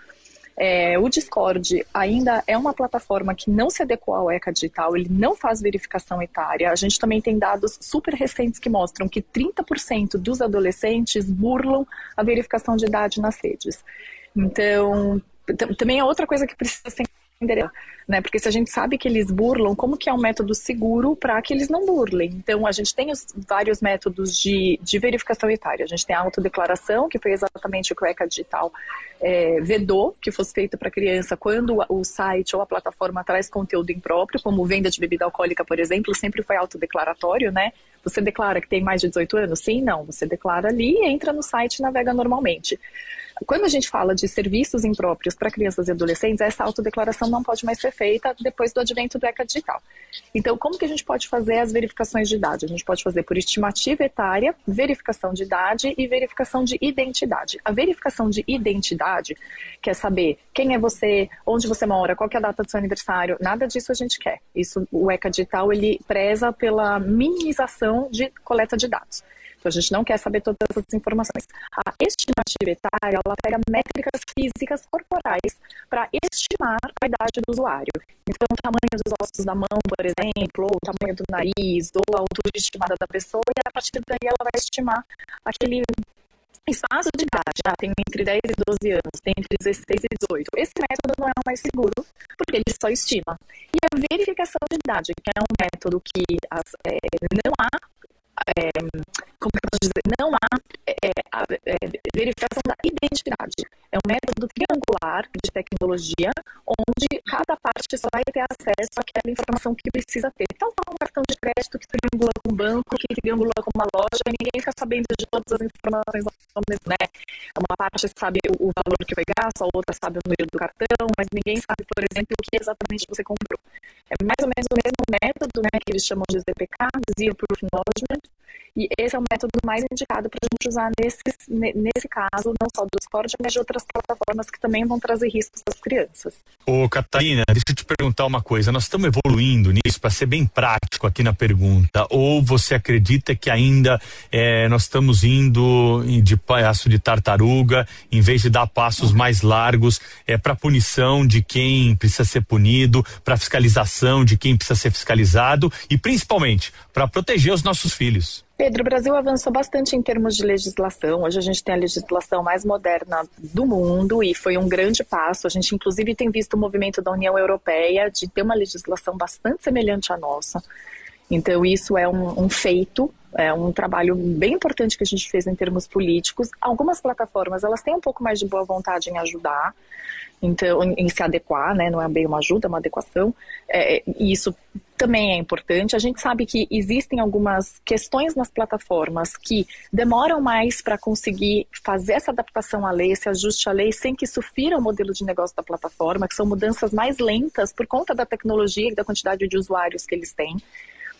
O Discord ainda é uma plataforma que não se adequou ao ECA digital, ele não faz verificação etária. A gente também tem dados super recentes que mostram que 30% dos adolescentes burlam a verificação de idade nas redes. Então, também é outra coisa que precisa ser entendida, né? Porque se a gente sabe que eles burlam, como que é um método seguro para que eles não burlem? Então, a gente tem vários métodos de verificação etária. A gente tem a autodeclaração, que foi exatamente o que o ECA Digital vedou, que fosse feito para criança quando o site ou a plataforma traz conteúdo impróprio, como venda de bebida alcoólica, por exemplo, sempre foi autodeclaratório, né? Você declara que tem mais de 18 anos? Sim, não. Você declara ali, entra no site e navega normalmente. Quando a gente fala de serviços impróprios para crianças e adolescentes, essa autodeclaração não pode mais ser feita depois do advento do ECA digital. Então, como que a gente pode fazer as verificações de idade? A gente pode fazer por estimativa etária, verificação de idade e verificação de identidade. A verificação de identidade quer saber quem é você, onde você mora, qual que é a data do seu aniversário, nada disso a gente quer. Isso, o ECA digital, ele preza pela minimização de coleta de dados. Então, a gente não quer saber todas essas informações. A estimativa etária, ela pega métricas físicas corporais para estimar a idade do usuário. Então, o tamanho dos ossos da mão, por exemplo, ou o tamanho do nariz, ou a altura estimada da pessoa, e a partir daí ela vai estimar aquele espaço de idade. Tem entre 10 e 12 anos, tem entre 16 e 18. Esse método não é o mais seguro, porque ele só estima. E a verificação de idade, que é um método que não há como eu posso dizer, não há verificação da identidade. É um método triangular de tecnologia, onde cada parte só vai ter acesso àquela informação que precisa ter. Então, um cartão de crédito que triangula com o banco, que triangula com uma loja, e ninguém fica sabendo de todas as informações ao mesmo, né? Uma parte sabe o valor que foi gasto, a outra sabe o número do cartão, mas ninguém sabe, por exemplo, o que exatamente você comprou. É mais ou menos o mesmo método, né, que eles chamam de ZPK, Zero Proof Acknowledgement, e esse é o método mais indicado para a gente usar nesse caso, não só do Discord, mas de outras plataformas que também vão trazer riscos às crianças. Ô, Catarina, deixa eu te perguntar uma coisa, nós estamos evoluindo nisso, para ser bem prático aqui na pergunta, ou você acredita que ainda nós estamos indo de passo de tartaruga, em vez de dar passos mais largos para punição de quem precisa ser punido, para fiscalização de quem precisa ser fiscalizado e principalmente para proteger os nossos filhos? Pedro, o Brasil avançou bastante em termos de legislação. Hoje a gente tem a legislação mais moderna do mundo e foi um grande passo. A gente, inclusive, tem visto o movimento da União Europeia de ter uma legislação bastante semelhante à nossa. Então, isso é um feito, é um trabalho bem importante que a gente fez em termos políticos. Algumas plataformas, elas têm um pouco mais de boa vontade em ajudar, então, em se adequar, né? Não é bem uma ajuda, é uma adequação. E isso também é importante. A gente sabe que existem algumas questões nas plataformas que demoram mais para conseguir fazer essa adaptação à lei, esse ajuste à lei, sem que isso fira o modelo de negócio da plataforma, que são mudanças mais lentas por conta da tecnologia e da quantidade de usuários que eles têm.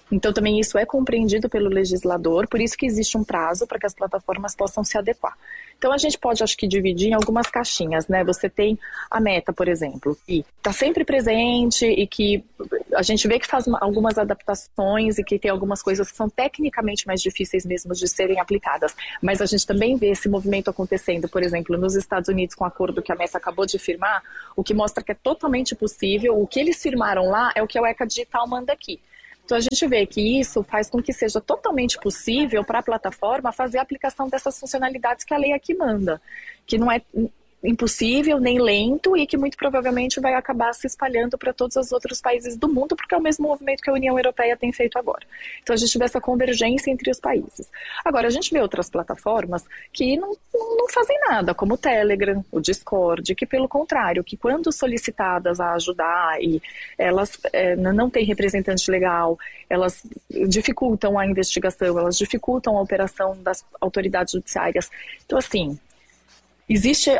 Então também isso é compreendido pelo legislador, por isso que existe um prazo para que as plataformas possam se adequar. Então a gente pode, acho que, dividir em algumas caixinhas, né? Você tem a Meta, por exemplo, que está sempre presente e que a gente vê que faz algumas adaptações e que tem algumas coisas que são tecnicamente mais difíceis mesmo de serem aplicadas. Mas a gente também vê esse movimento acontecendo, por exemplo, nos Estados Unidos com o acordo que a Meta acabou de firmar, o que mostra que é totalmente possível. O que eles firmaram lá é o que a ECA Digital manda aqui. Então a gente vê que isso faz com que seja totalmente possível para a plataforma fazer a aplicação dessas funcionalidades que a lei aqui manda, que não é impossível nem lento e que muito provavelmente vai acabar se espalhando para todos os outros países do mundo, porque é o mesmo movimento que a União Europeia tem feito agora. Então a gente vê essa convergência entre os países. Agora a gente vê outras plataformas que não fazem nada, como o Telegram, o Discord, que pelo contrário, que quando solicitadas a ajudar e elas não têm representante legal, elas dificultam a investigação, elas dificultam a operação das autoridades judiciárias. Então assim, existe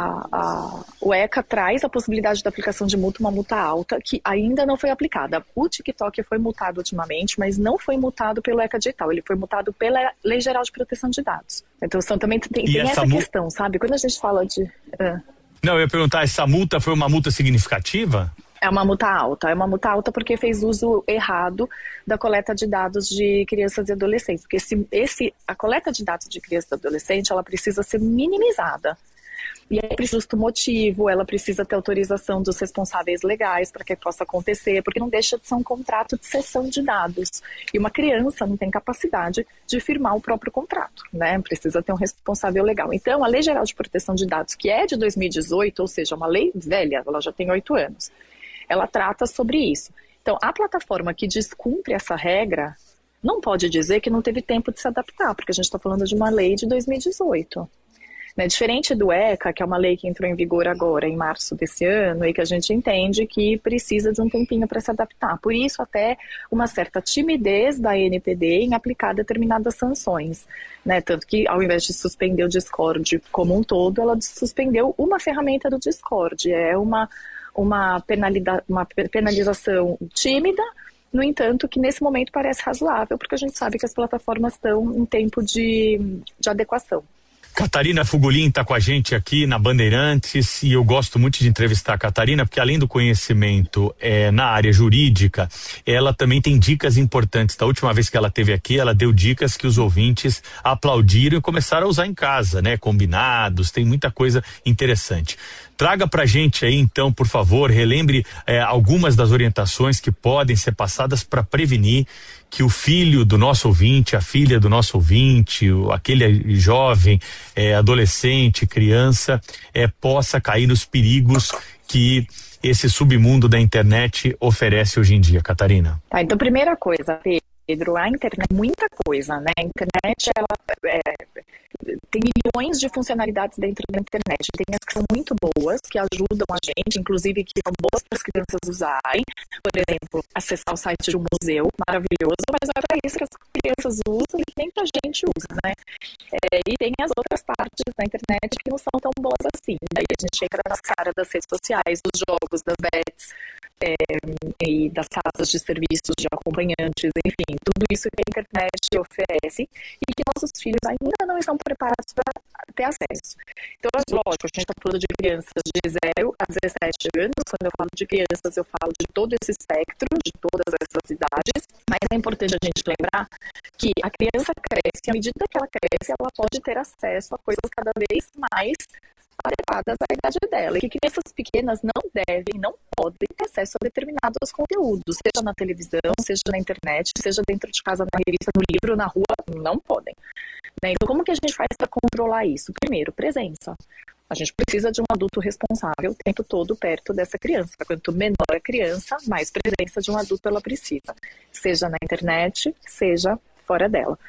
o ECA traz a possibilidade da aplicação de multa, uma multa alta, que ainda não foi aplicada. O TikTok foi multado ultimamente, mas não foi multado pelo ECA Digital, ele foi multado pela Lei Geral de Proteção de Dados. Então também tem essa questão, sabe? Quando a gente fala de... Não, eu ia perguntar, essa multa foi uma multa significativa? É uma multa alta porque fez uso errado da coleta de dados de crianças e adolescentes, porque a coleta de dados de criança e adolescente, ela precisa ser minimizada. E aí precisa do motivo, ela precisa ter autorização dos responsáveis legais para que possa acontecer, porque não deixa de ser um contrato de cessão de dados. E uma criança não tem capacidade de firmar o próprio contrato, né? Precisa ter um responsável legal. Então, a Lei Geral de Proteção de Dados, que é de 2018, ou seja, uma lei velha, ela já tem 8 anos, ela trata sobre isso. Então, a plataforma que descumpre essa regra não pode dizer que não teve tempo de se adaptar, porque a gente está falando de uma lei de 2018. Né? Diferente do ECA, que é uma lei que entrou em vigor agora, em março desse ano, e que a gente entende que precisa de um tempinho para se adaptar. Por isso, até uma certa timidez da ANPD em aplicar determinadas sanções. Né? Tanto que, ao invés de suspender o Discord como um todo, ela suspendeu uma ferramenta do Discord. É uma penalização tímida, no entanto, que nesse momento parece razoável, porque a gente sabe que as plataformas estão em tempo de adequação. Catarina Fugolin está com a gente aqui na Bandeirantes e eu gosto muito de entrevistar a Catarina porque além do conhecimento na área jurídica, ela também tem dicas importantes. Da última vez que ela esteve aqui, ela deu dicas que os ouvintes aplaudiram e começaram a usar em casa, né? Combinados, tem muita coisa interessante. Traga pra gente aí então, por favor, relembre algumas das orientações que podem ser passadas para prevenir que o filho do nosso ouvinte, a filha do nosso ouvinte, aquele jovem, adolescente, criança, possa cair nos perigos que esse submundo da internet oferece hoje em dia, Catarina. Tá, então primeira coisa, Pedro, a internet é muita coisa, né? A internet, ela tem milhões de funcionalidades dentro da internet. Tem as que são muito boas, que ajudam a gente, inclusive que são boas para as crianças usarem. Por exemplo, acessar o site de um museu, maravilhoso, mas não é para isso que as crianças usam e nem que a gente usa, né? E tem as outras partes da internet que não são tão boas assim. Daí a gente entra nas caras das redes sociais, dos jogos, das bets, e das casas de serviços de acompanhantes, enfim, tudo isso que a internet oferece e que nossos filhos ainda não estão preparados para ter acesso. Então, lógico, a gente está falando de crianças de 0 a 17 anos. Quando eu falo de crianças, eu falo de todo esse espectro, de todas essas idades, mas é importante a gente lembrar que a criança cresce e à medida que ela cresce, ela pode ter acesso a coisas cada vez mais adequadas à idade dela, e que crianças pequenas não devem, não podem ter acesso a determinados conteúdos, seja na televisão, seja na internet, seja dentro de casa, na revista, no livro, na rua, não podem. Né? Então, como que a gente faz para controlar isso? Primeiro, presença. A gente precisa de um adulto responsável o tempo todo perto dessa criança. Quanto menor a criança, mais presença de um adulto ela precisa, seja na internet, seja fora dela.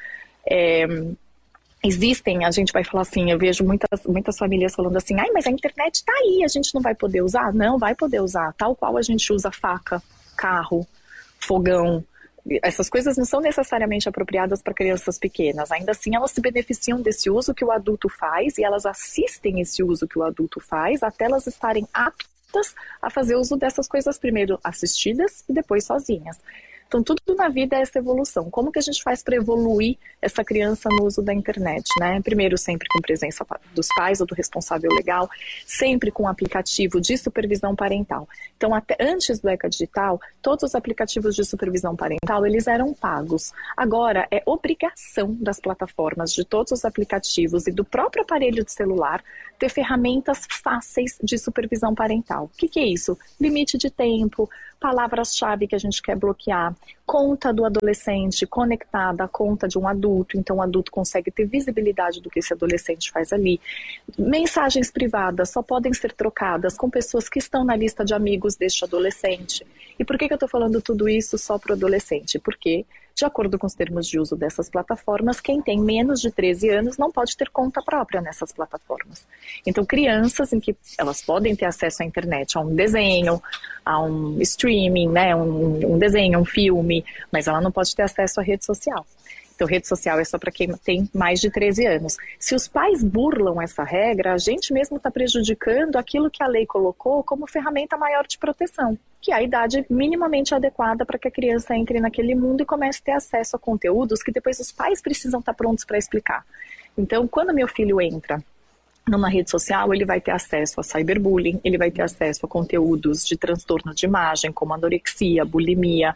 Existem, a gente vai falar assim, eu vejo muitas famílias falando assim, mas a internet tá aí, a gente não vai poder usar? Não, vai poder usar, tal qual a gente usa faca, carro, fogão. Essas coisas não são necessariamente apropriadas para crianças pequenas, ainda assim elas se beneficiam desse uso que o adulto faz e elas assistem esse uso que o adulto faz até elas estarem aptas a fazer uso dessas coisas primeiro assistidas e depois sozinhas. Então, tudo na vida é essa evolução. Como que a gente faz para evoluir essa criança no uso da internet, né? Primeiro, sempre com presença dos pais ou do responsável legal, sempre com aplicativo de supervisão parental. Então, até antes do ECA Digital, todos os aplicativos de supervisão parental, eles eram pagos. Agora, é obrigação das plataformas, de todos os aplicativos e do próprio aparelho de celular, ter ferramentas fáceis de supervisão parental. O que é isso? Limite de tempo, palavras-chave que a gente quer bloquear, conta do adolescente conectada à conta de um adulto, então o adulto consegue ter visibilidade do que esse adolescente faz ali. Mensagens privadas só podem ser trocadas com pessoas que estão na lista de amigos deste adolescente. E por que eu estou falando tudo isso só para o adolescente? Porque, de acordo com os termos de uso dessas plataformas, quem tem menos de 13 anos não pode ter conta própria nessas plataformas. Então, crianças em que elas podem ter acesso à internet, a um desenho, a um streaming, né, um desenho, um filme, mas ela não pode ter acesso à rede social. Então, rede social é só para quem tem mais de 13 anos. Se os pais burlam essa regra, a gente mesmo está prejudicando aquilo que a lei colocou como ferramenta maior de proteção, que é a idade minimamente adequada para que a criança entre naquele mundo e comece a ter acesso a conteúdos que depois os pais precisam estar prontos para explicar. Então, quando meu filho entra numa rede social, ele vai ter acesso a cyberbullying, ele vai ter acesso a conteúdos de transtorno de imagem, como anorexia, bulimia,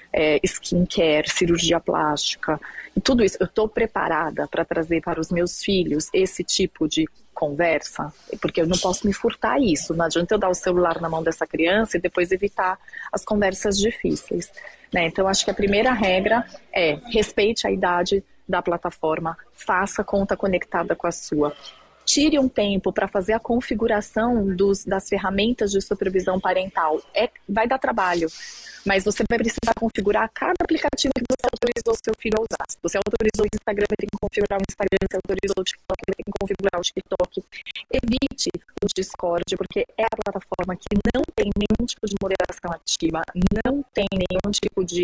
skincare, cirurgia plástica, e tudo isso. Eu estou preparada para trazer para os meus filhos esse tipo de conversa, porque eu não posso me furtar isso. Não adianta eu dar o celular na mão dessa criança e depois evitar as conversas difíceis, né? Então, acho que a primeira regra é respeite a idade da plataforma, faça conta conectada com a sua. Tire um tempo para fazer a configuração das ferramentas de supervisão parental. Vai dar trabalho, mas você vai precisar configurar cada aplicativo que você autorizou seu filho a usar. Se você autorizou o Instagram, ele tem que configurar o Instagram. Se você autorizou o TikTok, ele tem que configurar o TikTok. Evite o Discord, porque é a plataforma que não tem nenhum tipo de moderação ativa, não tem nenhum tipo de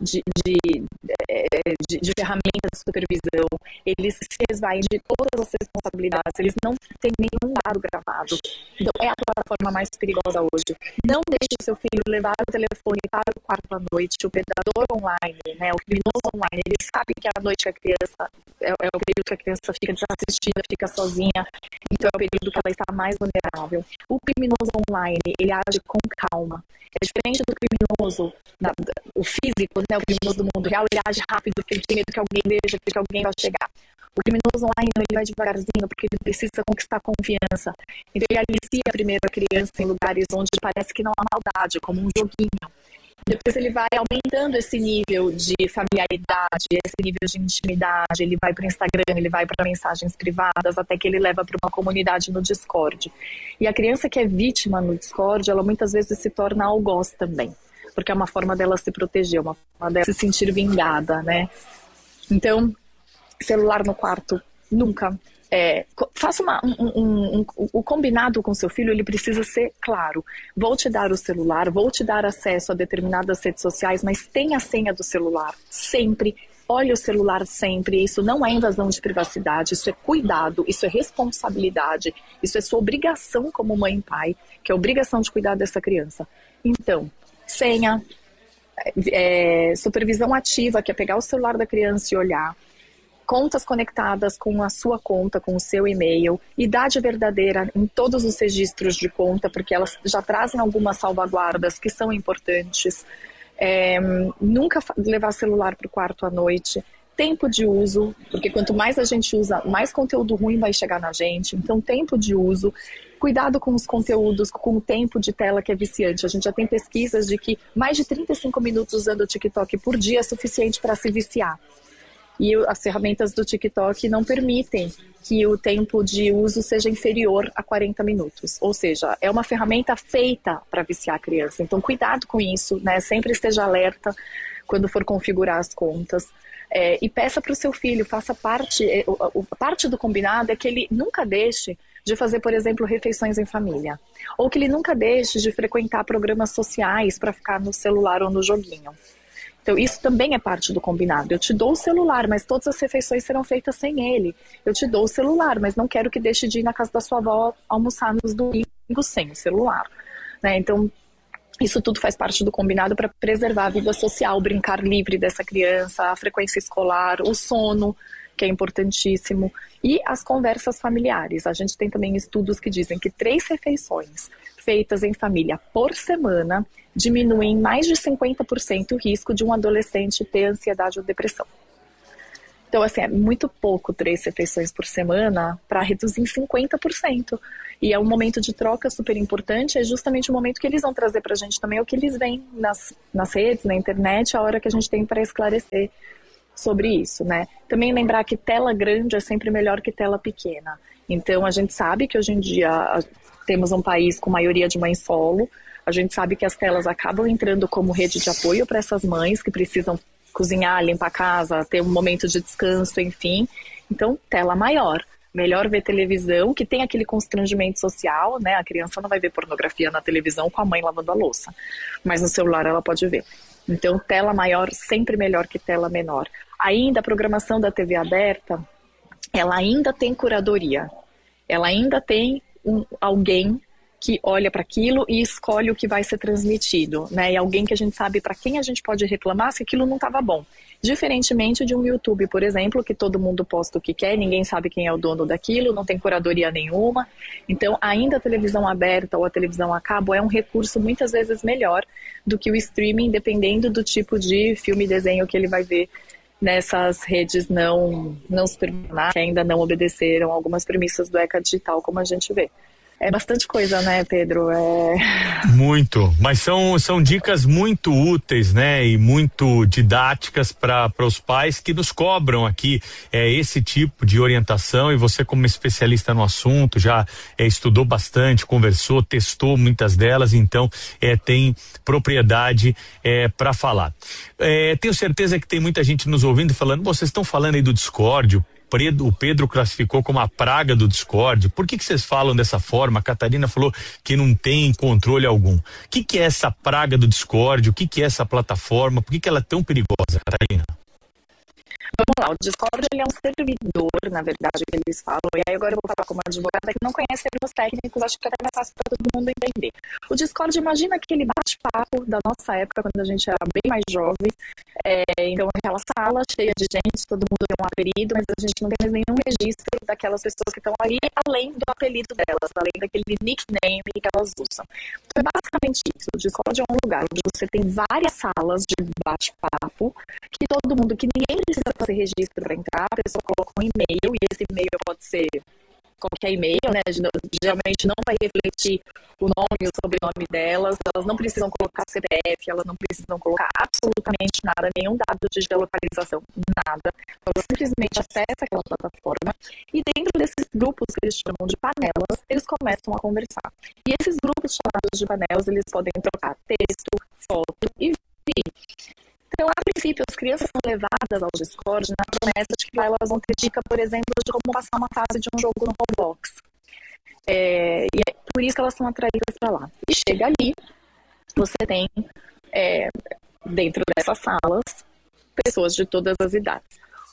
ferramenta de supervisão. Eles se esvaem de todas as responsabilidades, eles não têm nenhum dado gravado. Então, é a plataforma mais perigosa hoje. Não deixe o seu filho levar o telefone para o quarto à noite. O predador online, né, o criminoso online, ele sabe que é a noite que a criança, é o período que a criança fica desassistida, fica sozinha, então é o período que ela está mais vulnerável. O criminoso online, ele age com calma. É diferente do criminoso, o físico, né, o criminoso do mundo real, ele age rápido, porque ele tem medo que alguém veja, porque alguém vai chegar. O criminoso online, ele vai devagarzinho, porque ele precisa conquistar confiança. Então, ele alicia primeiro a criança em lugares onde parece que não há maldade, como um joguinho. Depois ele vai aumentando esse nível de familiaridade, esse nível de intimidade. Ele vai para o Instagram, ele vai para mensagens privadas, até que ele leva para uma comunidade no Discord. E a criança que é vítima no Discord, ela muitas vezes se torna algoz também, porque é uma forma dela se proteger, uma forma dela se sentir vingada, né? Então, celular no quarto, nunca. Faça o combinado com seu filho, ele precisa ser claro. Vou te dar o celular, vou te dar acesso a determinadas redes sociais, mas tenha a senha do celular sempre. Olhe o celular sempre. Isso não é invasão de privacidade, isso é cuidado, isso é responsabilidade, isso é sua obrigação como mãe e pai, que é a obrigação de cuidar dessa criança. Então, senha, supervisão ativa, que é pegar o celular da criança e olhar. Contas conectadas com a sua conta, com o seu e-mail, idade verdadeira em todos os registros de conta, porque elas já trazem algumas salvaguardas que são importantes. Nunca levar celular para o quarto à noite. Tempo de uso, porque quanto mais a gente usa, mais conteúdo ruim vai chegar na gente. Então, tempo de uso. Cuidado com os conteúdos, com o tempo de tela que é viciante. A gente já tem pesquisas de que mais de 35 minutos usando o TikTok por dia é suficiente para se viciar. E as ferramentas do TikTok não permitem que o tempo de uso seja inferior a 40 minutos. Ou seja, é uma ferramenta feita para viciar a criança. Então, cuidado com isso, né? Sempre esteja alerta quando for configurar as contas. E peça para o seu filho, faça parte... parte do combinado é que ele nunca deixe de fazer, por exemplo, refeições em família. Ou que ele nunca deixe de frequentar programas sociais para ficar no celular ou no joguinho. Então, isso também é parte do combinado. Eu te dou o celular, mas todas as refeições serão feitas sem ele. Eu te dou o celular, mas não quero que deixe de ir na casa da sua avó almoçar nos domingos sem o celular, né? Então, Isso tudo faz parte do combinado para preservar a vida social, o brincar livre dessa criança, a frequência escolar, o sono, que é importantíssimo, e as conversas familiares. A gente tem também estudos que dizem que 3 refeições feitas em família por semana diminuem mais de 50% o risco de um adolescente ter ansiedade ou depressão. Então, assim, é muito pouco 3 refeições por semana para reduzir em 50%. E é um momento de troca super importante, é justamente o momento que eles vão trazer para a gente também o que eles veem nas redes, na internet, a hora que a gente tem para esclarecer sobre isso, né? Também lembrar que tela grande é sempre melhor que tela pequena. Então, a gente sabe que hoje em dia temos um país com maioria de mães solo, a gente sabe que as telas acabam entrando como rede de apoio para essas mães que precisam cozinhar, limpar a casa, ter um momento de descanso, enfim. Então, tela maior. Melhor ver televisão, que tem aquele constrangimento social, né? A criança não vai ver pornografia na televisão com a mãe lavando a louça, mas no celular ela pode ver. Então, tela maior sempre melhor que tela menor. Ainda a programação da TV aberta, ela ainda tem curadoria. Ela ainda tem alguém que olha para aquilo e escolhe o que vai ser transmitido, né? E alguém que a gente sabe para quem a gente pode reclamar se aquilo não estava bom. Diferentemente de um YouTube, por exemplo, que todo mundo posta o que quer, ninguém sabe quem é o dono daquilo, não tem curadoria nenhuma. Então, ainda a televisão aberta ou a televisão a cabo é um recurso muitas vezes melhor do que o streaming, dependendo do tipo de filme e desenho que ele vai ver nessas redes não supervisionadas, que ainda não obedeceram algumas premissas do ECA digital, como a gente vê. É bastante coisa, né, Pedro? Muito, mas são dicas muito úteis, né, e muito didáticas para os pais que nos cobram aqui esse tipo de orientação, e você, como especialista no assunto, já estudou bastante, conversou, testou muitas delas, então tem propriedade para falar. Tenho certeza que tem muita gente nos ouvindo e falando, vocês estão falando aí do Discord, o Pedro classificou como a praga do Discord. Por que vocês falam dessa forma? A Catarina falou que não tem controle algum. O que é essa praga do Discord? O que é essa plataforma? Por que ela é tão perigosa, Catarina? Vamos lá, o Discord ele é um servidor, na verdade, que eles falam, e aí agora eu vou falar como advogada que não conhece termos técnicos, acho que é até mais fácil para todo mundo entender. O Discord, imagina aquele bate-papo da nossa época, quando a gente era bem mais jovem, então aquela sala cheia de gente, todo mundo tem um apelido, mas a gente não tem mais nenhum registro daquelas pessoas que estão ali, além do apelido delas, além daquele nickname que elas usam. Então é basicamente isso, o Discord é um lugar onde você tem várias salas de bate-papo, que todo mundo, que ninguém precisa fazer registro para entrar, a pessoa coloca um e-mail, e esse e-mail pode ser qualquer e-mail, né? Geralmente não vai refletir o nome e o sobrenome delas, elas não precisam colocar CPF, elas não precisam colocar absolutamente nada, nenhum dado de geolocalização, nada. Elas simplesmente acessam aquela plataforma e dentro desses grupos que eles chamam de panelas, eles começam a conversar. E esses grupos chamados de panelas, eles podem trocar texto, foto e vídeo. Então, a princípio, as crianças são levadas ao Discord na promessa de que lá elas vão ter dica, por exemplo, de como passar uma fase de um jogo no Roblox. E é por isso que elas são atraídas para lá. E chega ali, você tem, dentro dessas salas, pessoas de todas as idades.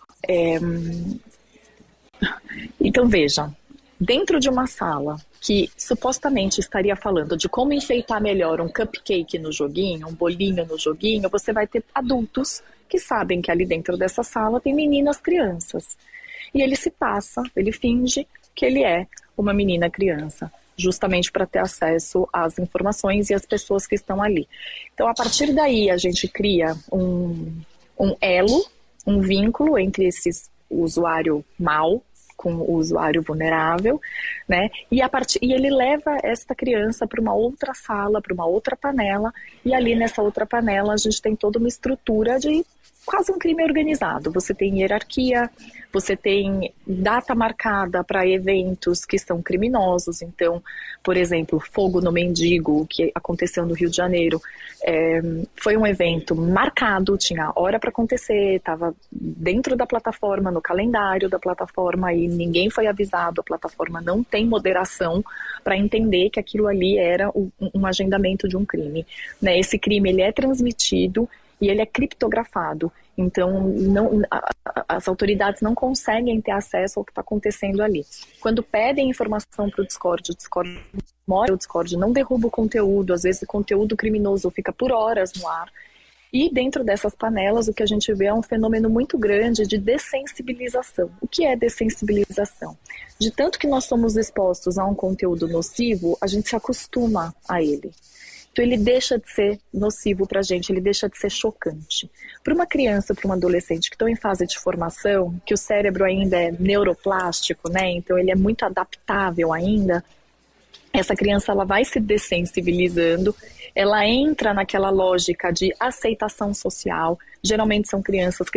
Então, veja, dentro de uma sala que supostamente estaria falando de como enfeitar melhor um cupcake no joguinho, um bolinho no joguinho, você vai ter adultos que sabem que ali dentro dessa sala tem meninas crianças. E ele se passa, ele finge que ele é uma menina criança, justamente para ter acesso às informações e às pessoas que estão ali. Então, a partir daí, a gente cria um elo, um vínculo entre o usuário mau com o usuário vulnerável, né? E ele leva esta criança para uma outra sala, para uma outra panela, e ali nessa outra panela a gente tem toda uma estrutura de quase um crime organizado. Você tem hierarquia, você tem data marcada para eventos que são criminosos. Então, por exemplo, Fogo no Mendigo, que aconteceu no Rio de Janeiro, foi um evento marcado, tinha hora para acontecer, estava dentro da plataforma, no calendário da plataforma, e ninguém foi avisado. A plataforma não tem moderação para entender que aquilo ali era um agendamento de um crime, né? Esse crime ele é transmitido e ele é criptografado, então as autoridades não conseguem ter acesso ao que está acontecendo ali. Quando pedem informação para o Discord o Discord, não derruba o conteúdo, às vezes o conteúdo criminoso fica por horas no ar. E dentro dessas panelas, o que a gente vê é um fenômeno muito grande de dessensibilização. O que é dessensibilização? De tanto que nós somos expostos a um conteúdo nocivo, a gente se acostuma a ele. Então ele deixa de ser nocivo para a gente, ele deixa de ser chocante. Para uma criança, para um adolescente que estão em fase de formação, que o cérebro ainda é neuroplástico, né? Então ele é muito adaptável ainda, essa criança ela vai se dessensibilizando, ela entra naquela lógica de aceitação social, geralmente são crianças que